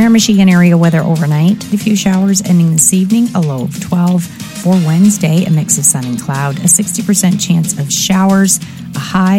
Southern Michigan area weather overnight. A few showers ending this evening, a low of 12. For Wednesday, a mix of sun and cloud, a 60% chance of showers, a high